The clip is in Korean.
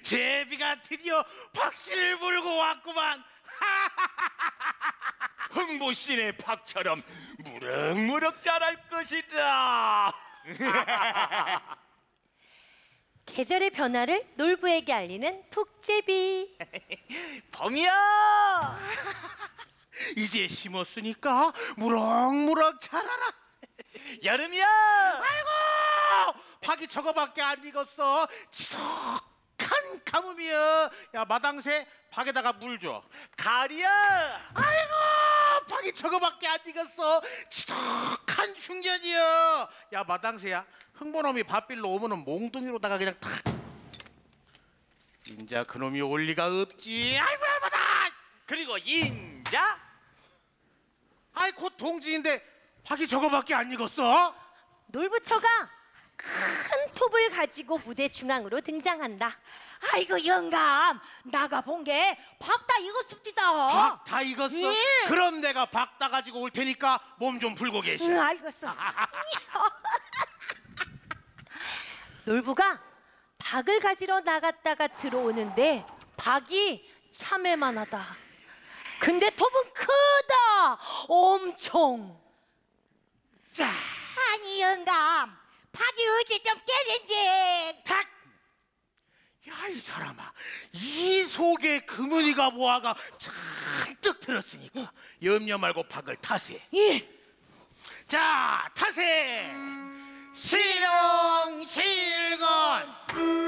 제비가 드디어 박씨를 물고 왔구만. 흥보씨네 박처럼 무럭무럭 자랄 것이다. 계절의 변화를 놀부에게 알리는 푹제비. 봄이야. 이제 심었으니까 무럭무럭 자라라. 여름이야. 아이고, 박이 저거밖에 안 익었어. 지독한 가뭄이여. 야, 마당새, 박에다가 물 줘. 가을이야. 아이고, 박이 저거밖에 안 익었어. 지독한 흉년이여. 야, 마당새야, 흥보놈이 밥빌러 오면은 몽둥이로다가 그냥 탁. 인자 그놈이 올 리가 없지. 아이고, 야마다. 그리고 인자. 아이, 곧 동지인데 박이 저거밖에 안 익었어? 놀부처가 큰 톱을 가지고 무대 중앙으로 등장한다. 아이고 영감, 나가 본 게 박 다 익었습니다. 박 다 익었어? 예. 그럼 내가 박 따 가지고 올 테니까 몸 좀 풀고 계셔. 응, 알겠어. 놀부가 박을 가지러 나갔다가 들어오는데 박이 참외만하다. 근데 톱은 크다. 엄청. 자, 아니 영감, 박이 어째 좀 깨진지. 탁! 야, 이 사람아, 이 속에 금은이가 보아가 잔뜩 들었으니까 염려 말고 박을 타세. 예. 자, 타세. 실용 실건.